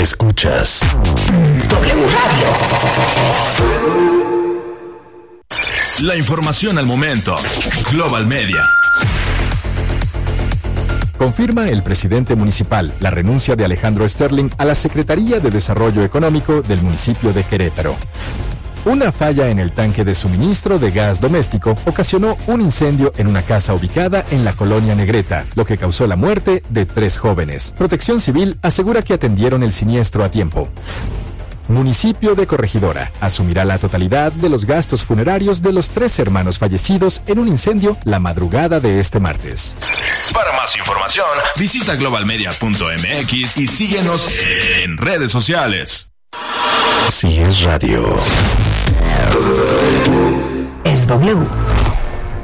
Escuchas W Radio. La información al momento. Global Media. Confirma el presidente municipal la renuncia de Alejandro Sterling a la Secretaría de Desarrollo Económico del municipio de Querétaro. Una falla en el tanque de suministro de gas doméstico ocasionó un incendio en una casa ubicada en la colonia Negreta, lo que causó la muerte de 3 jóvenes. Protección Civil asegura que atendieron el siniestro a tiempo. Municipio de Corregidora asumirá la totalidad de los gastos funerarios de los 3 hermanos fallecidos en un incendio la madrugada de este martes. Para más información, visita globalmedia.mx y síguenos en redes sociales. Si es radio, es W.